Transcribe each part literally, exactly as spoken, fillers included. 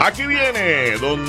Aquí viene Don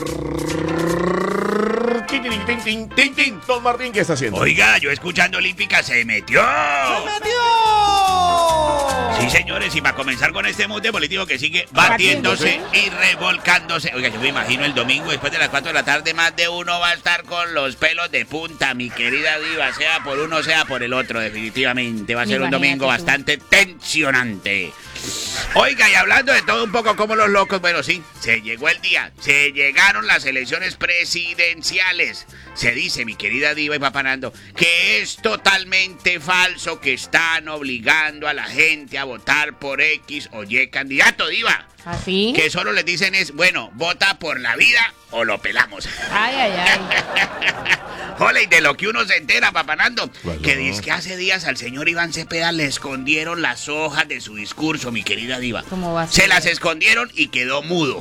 Martín. Don Martín, ¿qué está haciendo? Oiga, yo escuchando Olímpica se metió. ¡Se metió! Sí, señores, y para comenzar con este mute político que sigue batiéndose y revolcándose. Oiga, yo me imagino el domingo después de las cuatro de la tarde más de uno va a estar con los pelos de punta, mi querida diva, sea por uno, sea por el otro, definitivamente. Va a ser un domingo bastante tensionante. Oiga, y hablando de todo un poco como los locos, bueno, sí, se llegó el día, se llegaron las elecciones presidenciales. Se dice, mi querida diva y papá Nando, que es totalmente falso que están obligando a la gente a votar por X o Y candidato, diva. ¿Así? Que solo les dicen es, bueno, vota por la vida o lo pelamos. Ay, ay, ay. Hola, y de lo que uno se entera, papá Nando, bueno, que dice que hace días al señor Iván Cepeda le escondieron las hojas de su discurso, mi querida diva. ¿Cómo va a ser? Se las escondieron y quedó mudo.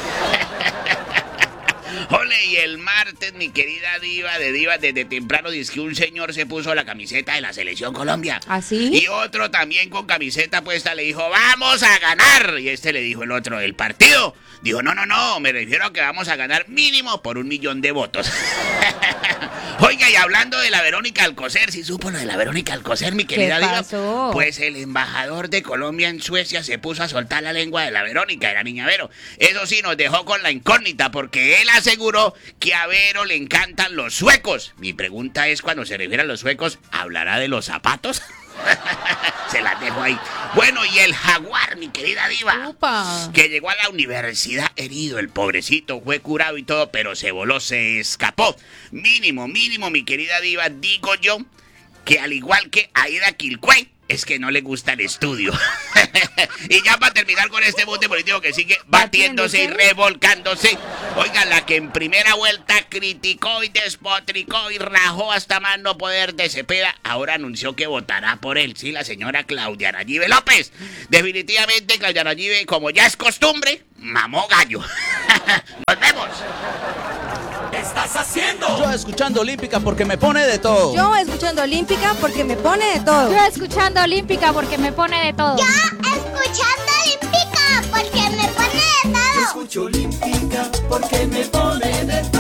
Ole, y el martes, mi querida diva de divas, desde temprano dice que un señor se puso la camiseta de la Selección Colombia. ¿Así? Y otro también con camiseta puesta le dijo, ¡vamos a ganar! Y este le dijo el otro, ¿el partido? Dijo, no, no, no, me refiero a que vamos a ganar mínimo por un millón de votos. Oiga, y hablando de la Verónica Alcocer, ¿sí supo lo de la Verónica Alcocer, mi querida diva? ¿Qué pasó? Pues el embajador de Colombia en Suecia se puso a soltar la lengua de la Verónica, de la niña Vero. Eso sí, nos dejó con la incógnita, porque él aseguró que a Vero le encantan los suecos. Mi pregunta es, cuando se refiere a los suecos, ¿hablará de los zapatos? Se las dejo ahí. Bueno, y el jaguar, mi querida diva, Upa. que llegó a la universidad herido, el pobrecito, fue curado y todo, pero se voló, se escapó. Mínimo, mínimo, mi querida diva, digo yo, que al igual que Aida Quilcué, es que no le gusta el estudio. Y ya para terminar con este bote político que sigue batiéndose y revolcándose. Oiga, la que en primera vuelta criticó y despotricó y rajó hasta más no poder de Cepeda, ahora anunció que votará por él. Sí, la señora Claudia Nayibe López. Definitivamente, Claudia Nayibe, como ya es costumbre, mamó gallo. Nos vemos. ¿Qué estás haciendo? Yo escuchando Olímpica porque me pone de todo. Yo escuchando Olímpica porque me pone de todo. Yo escuchando Olímpica porque me pone de todo. Yo escuchando Olímpica porque me pone de todo. Escucho Olímpica porque me pone de todo.